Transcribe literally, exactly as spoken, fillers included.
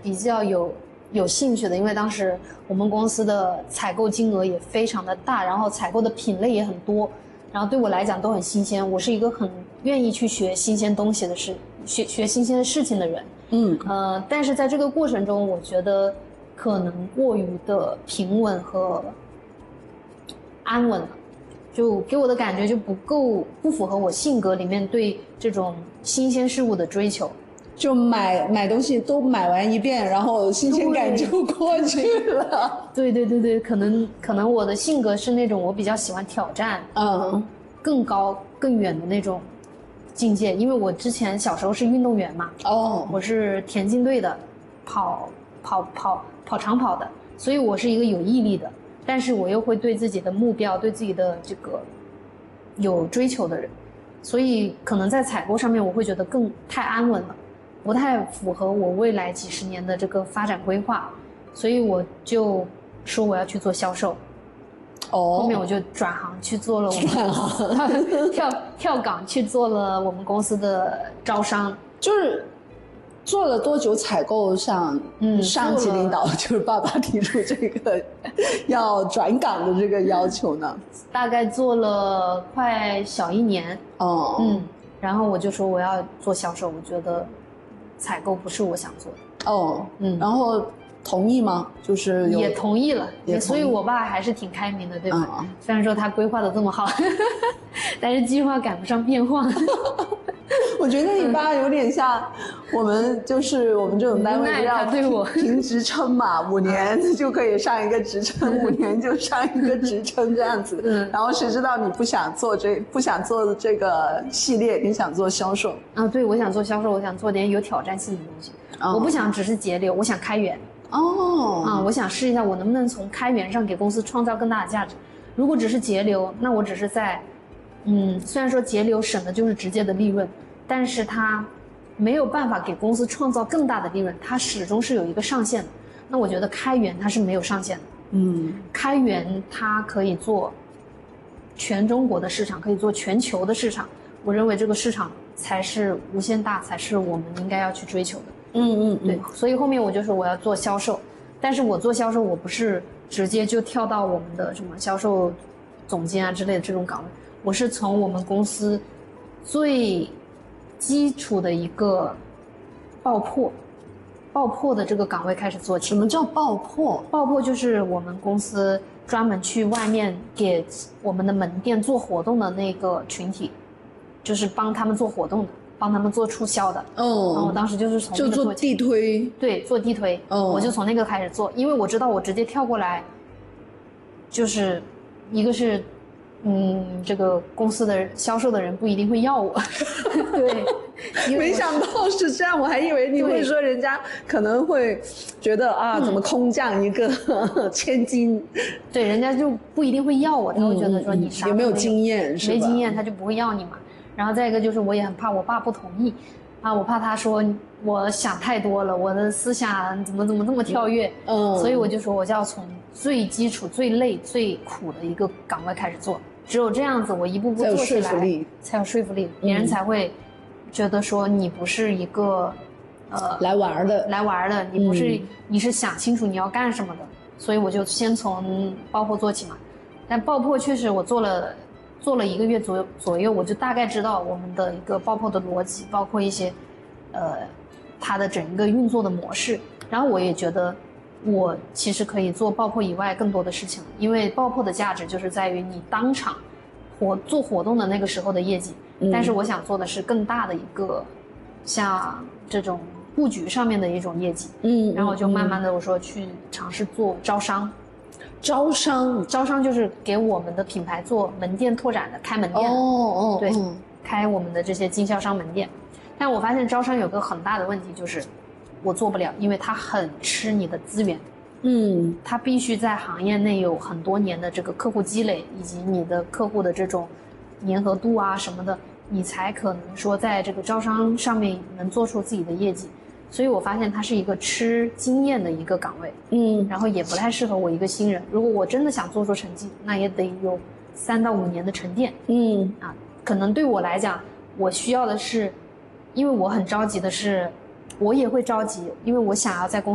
比较有有兴趣的，因为当时我们公司的采购金额也非常的大，然后采购的品类也很多，然后对我来讲都很新鲜。我是一个很愿意去学新鲜东西的事，学学新鲜的事情的人。 嗯， 呃，但是在这个过程中，我觉得可能过于的平稳和安稳了，就给我的感觉就不够，不符合我性格里面对这种新鲜事物的追求。 就买买东西都买完一遍，然后新鲜感就过去了。 对对对对，可能可能我的性格是那种我比较喜欢挑战， 嗯， 更高更远的那种境界。因为我之前小时候是运动员嘛， 哦， 我是田径队的，跑跑跑跑长跑的，所以我是一个有毅力的，但是我又会对自己的目标、对自己的这个有追求的人，所以可能在采购上面我会觉得更太安稳了。不太符合我未来几十年的这个发展规划，所以我就说我要去做销售。 哦， 后面我就转行去做了我们跳跳岗去做了我们公司的招商。 就是做了多久采购上，嗯，上级领导就是爸爸提出这个要转岗的这个要求呢？ 大概做了快小一年。 哦， 嗯，然后我就说我要做销售，我觉得采购不是我想做的。 哦， 嗯， 然后同意吗？就是有也同意了， 也同意所以我爸还是挺开明的，对吧？ 嗯、 虽然说他规划的这么好，但是计划赶不上变化。 我觉得你爸有点像我们，就是我们这种单位要对我评职称嘛，五年就可以上一个职称，五年就上一个职称这样子。嗯，然后谁知道你不想做这不想做这个系列，你想做销售啊？对，我想做销售，我想做点有挑战性的东西。哦、我不想只是节流，我想开源。 哦， 啊，我想试一下我能不能从开源上给公司创造更大的价值。如果只是节流，那我只是在，嗯，虽然说节流省的就是直接的利润，但是它没有办法给公司创造更大的利润，它始终是有一个上限的。那我觉得开源它是没有上限的。 嗯， 开源它可以做全中国的市场，可以做全球的市场。我认为这个市场才是无限大，才是我们应该要去追求的。 嗯嗯， 对，所以后面我就说我要做销售，但是我做销售我不是直接就跳到我们的什么销售总监啊之类的这种岗位，我是从我们公司最基础的一个爆破爆破的这个岗位开始做起。 什么叫爆破？ 爆破就是我们公司专门去外面给我们的门店做活动的那个群体，就是帮他们做活动的，帮他们做促销的。 哦， 然后我当时就是从就做地推， 对，做地推。哦，我就从那个开始做，因为我知道我直接跳过来，就是一个是，嗯，这个公司的销售的人不一定会要我。对， 没想到是这样，我还以为你会说人家可能会觉得啊，怎么空降一个千金？ 对，人家就不一定会要我，他会觉得说你啥有没有经验，是吧？ 没经验他就不会要你嘛。然后再一个就是我也很怕我爸不同意啊，我怕他说我想太多了，我的思想怎么怎么这么跳跃。嗯，所以我就说我就要从最基础最累最苦的一个岗位开始做，只有这样子我一步步做起来才有说服力，才有说服力，别人才会觉得说你不是一个呃来玩的来玩的，你不是、嗯、你是想清楚你要干什么的。所以我就先从爆破做起嘛。但爆破确实我做了做了一个月左右左右，我就大概知道我们的一个爆破的逻辑，包括一些呃它的整个运作的模式。然后我也觉得我其实可以做爆破以外更多的事情，因为爆破的价值就是在于你当场活做活动的那个时候的业绩、嗯、但是我想做的是更大的一个像这种布局上面的一种业绩。嗯，然后我就慢慢的我说去尝试做招商。 招商招商就是给我们的品牌做门店拓展的，开门店。哦哦，对、嗯，开我们的这些经销商门店。但我发现招商有个很大的问题，就是我做不了，因为它很吃你的资源。嗯，它必须在行业内有很多年的这个客户积累，以及你的客户的这种粘合度啊什么的，你才可能说在这个招商上面能做出自己的业绩。所以我发现它是一个吃经验的一个岗位，嗯，然后也不太适合我一个新人。如果我真的想做出成绩，那也得有三到五年的沉淀，嗯啊，可能对我来讲，我需要的是，因为我很着急的是，我也会着急，因为我想要在公